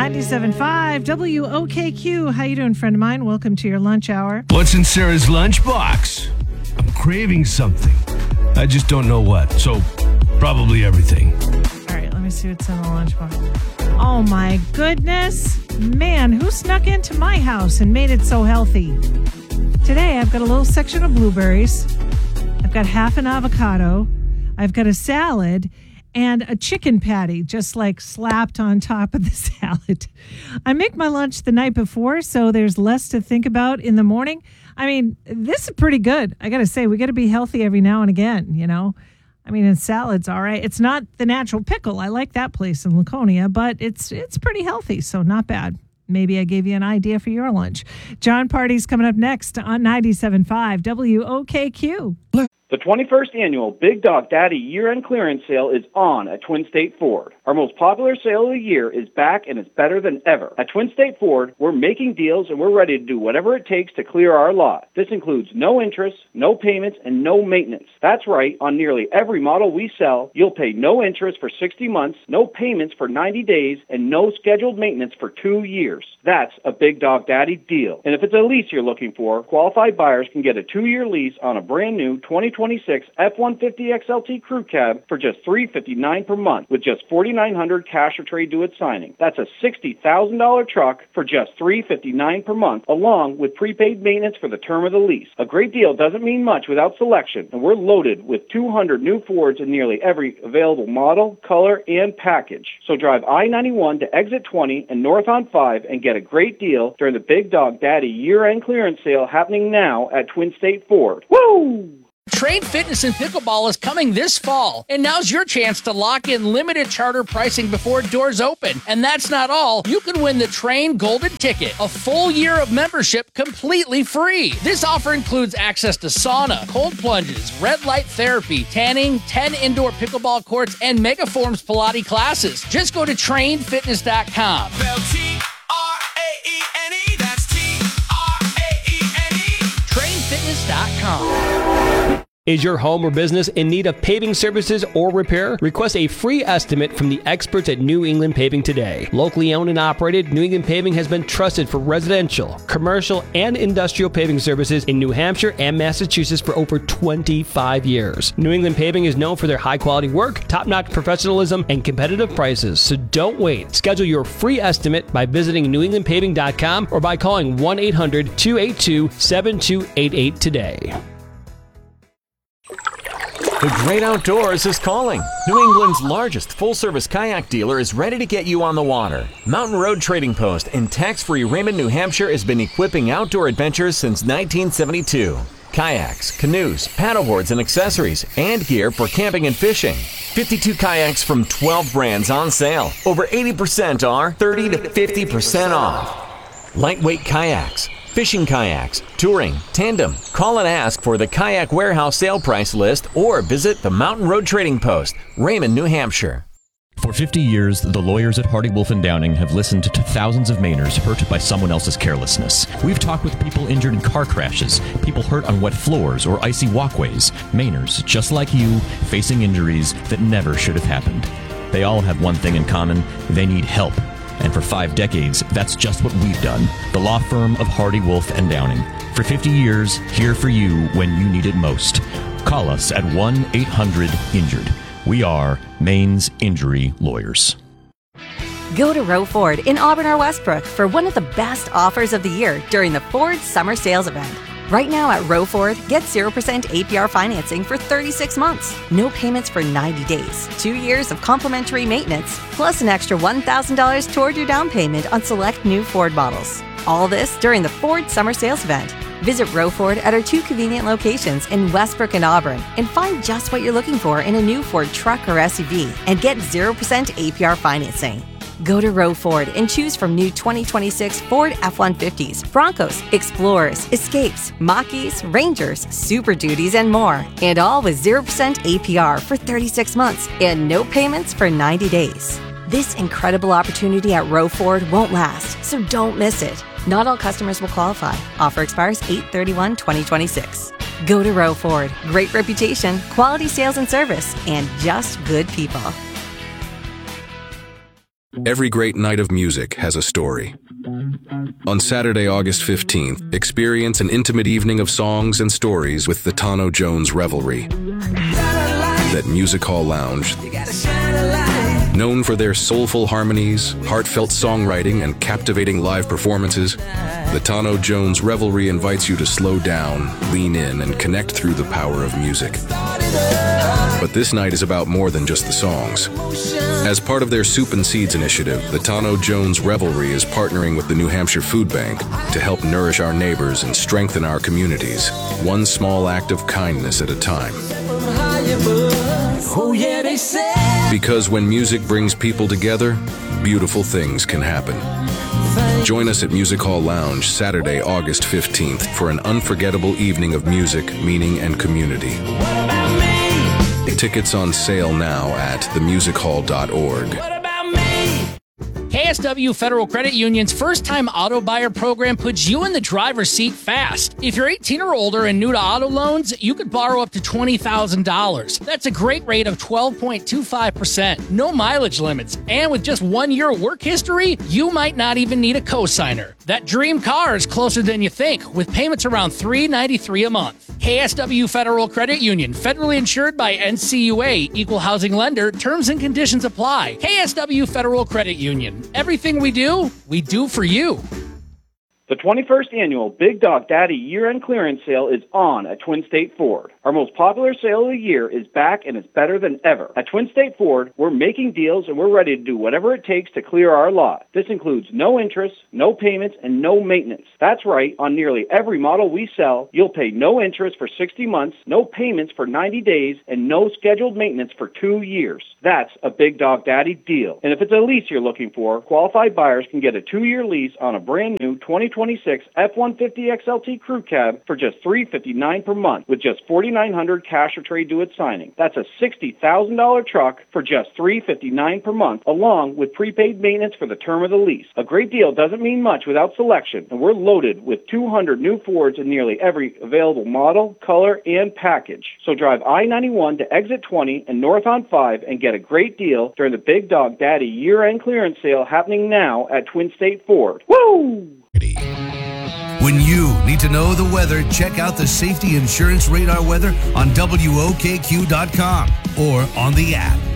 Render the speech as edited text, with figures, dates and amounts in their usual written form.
97.5 WOKQ. How you doing, friend of mine? Welcome to your lunch hour. What's in Sarah's lunchbox? I'm craving something. I just don't know what, so probably everything. All right, let me see what's in the lunchbox. Oh my goodness. Man, who snuck into my house and made it so healthy? Today, I've got a little section of blueberries. I've got half an avocado. I've got a salad and a chicken patty just like slapped on top of the salad. I make my lunch the night before, so there's less to think about in the morning. I mean, this is pretty good. I got to say, we got to be healthy every now and again, you know? I mean, and salad's all right. It's not the Natural Pickle. I like that place in Laconia, but it's pretty healthy, so not bad. Maybe I gave you an idea for your lunch. John Party's coming up next on 97.5 WOKQ. The 21st annual Big Dog Daddy year-end clearance sale is on at Twin State Ford. Our most popular sale of the year is back and it's better than ever. At Twin State Ford, we're making deals and we're ready to do whatever it takes to clear our lot. This includes no interest, no payments, and no maintenance. That's right, on nearly every model we sell, you'll pay no interest for 60 months, no payments for 90 days, and no scheduled maintenance for 2 years. That's a Big Dog Daddy deal. And if it's a lease you're looking for, qualified buyers can get a 2-year lease on a brand new 2026 F-150 XLT Crew Cab for just $359 per month with just $4,900 cash or trade due at signing. That's a $60,000 truck for just $359 per month, along with prepaid maintenance for the term of the lease. A great deal doesn't mean much without selection, and we're loaded with 200 new Fords in nearly every available model, color, and package. So drive I-91 to exit 20 and north on 5 and get a great deal during the Big Dog Daddy year-end clearance sale happening now at Twin State Ford. Woo! Train Fitness and Pickleball is coming this fall, and now's your chance to lock in limited charter pricing before doors open. And that's not all. You can win the Train Golden Ticket, a full year of membership completely free. This offer includes access to sauna, cold plunges, red light therapy, tanning, 10 indoor pickleball courts, and Megaforms Pilates classes. Just go to trainfitness.com. T-R-A-E-N-E, that's T-R-A-E-N-E. Trainfitness.com. Is your home or business in need of paving services or repair? Request a free estimate from the experts at New England Paving today. Locally owned and operated, New England Paving has been trusted for residential, commercial, and industrial paving services in New Hampshire and Massachusetts for over 25 years. New England Paving is known for their high-quality work, top-notch professionalism, and competitive prices, so don't wait. Schedule your free estimate by visiting newenglandpaving.com or by calling 1-800-282-7288 today. The great outdoors is calling. New England's largest full-service kayak dealer is ready to get you on the water. Mountain Road Trading Post in tax-free Raymond, New Hampshire has been equipping outdoor adventurers since 1972. Kayaks, canoes, paddleboards, and accessories, and gear for camping and fishing. 52 kayaks from 12 brands on sale. Over 80% are 30 to 50% off. Lightweight kayaks, fishing kayaks, touring, tandem. Call and ask for the Kayak Warehouse sale price list or visit the Mountain Road Trading Post, Raymond, New Hampshire. For 50 years, the lawyers at Hardy Wolf & Downing have listened to thousands of Mainers hurt by someone else's carelessness. We've talked with people injured in car crashes, people hurt on wet floors or icy walkways, Mainers just like you, facing injuries that never should have happened. They all have one thing in common: they need help. And for 5 decades, that's just what we've done. The law firm of Hardy Wolf & Downing. For 50 years, here for you when you need it most. Call us at 1-800-INJURED. We are Maine's Injury Lawyers. Go to Row Ford in Auburn or Westbrook for one of the best offers of the year during the Ford Summer Sales Event. Right now at Row Ford, get 0% APR financing for 36 months. No payments for 90 days. 2 years of complimentary maintenance, plus an extra $1,000 toward your down payment on select new Ford models. All this during the Ford Summer Sales Event. Visit Row Ford at our 2 convenient locations in Westbrook and Auburn and find just what you're looking for in a new Ford truck or SUV and get 0% APR financing. Go to Row Ford and choose from new 2026 Ford F-150s, Broncos, Explorers, Escapes, Mach-E's, Rangers, Super Duties, and more. And all with 0% APR for 36 months and no payments for 90 days. This incredible opportunity at Row Ford won't last, so don't miss it. Not all customers will qualify. Offer expires 8/31/2026. Go to Row Ford. Great reputation, quality sales and service, and just good people. Every great night of music has a story. On Saturday, August 15th, experience an intimate evening of songs and stories with the Tano Jones Revelry at Music Hall Lounge. Known for their soulful harmonies, heartfelt songwriting, and captivating live performances, the Tano Jones Revelry invites you to slow down, lean in, and connect through the power of music. But this night is about more than just the songs. As part of their Soup and Seeds initiative, the Tano Jones Revelry is partnering with the New Hampshire Food Bank to help nourish our neighbors and strengthen our communities, one small act of kindness at a time. Because when music brings people together, beautiful things can happen. Join us at Music Hall Lounge Saturday, August 15th for an unforgettable evening of music, meaning, and community. Tickets on sale now at themusichall.org. KSW Federal Credit Union's first-time auto buyer program puts you in the driver's seat fast. If you're 18 or older and new to auto loans, you could borrow up to $20,000. That's a great rate of 12.25%. No mileage limits. And with just 1 year of work history, you might not even need a cosigner. That dream car is closer than you think, with payments around $393 a month. KSW Federal Credit Union, federally insured by NCUA, Equal Housing Lender. Terms and conditions apply. KSW Federal Credit Union. Everything we do for you. The 21st annual Big Dog Daddy year-end clearance sale is on at Twin State Ford. Our most popular sale of the year is back and it's better than ever. At Twin State Ford, we're making deals and we're ready to do whatever it takes to clear our lot. This includes no interest, no payments, and no maintenance. That's right, on nearly every model we sell, you'll pay no interest for 60 months, no payments for 90 days, and no scheduled maintenance for 2 years. That's a Big Dog Daddy deal. And if it's a lease you're looking for, qualified buyers can get a 2-year lease on a brand new 2026 F-150 XLT Crew Cab for just $359 per month with just $4,900 cash or trade due at signing. That's a $60,000 truck for just $359 per month, along with prepaid maintenance for the term of the lease. A great deal doesn't mean much without selection, and we're loaded with 200 new Fords in nearly every available model, color, and package. So drive I-91 to exit 20 and north on 5 and get a great deal during the Big Dog Daddy year-end clearance sale happening now at Twin State Ford. Woo! When you need to know the weather, check out the Safety Insurance Radar weather on WOKQ.com or on the app.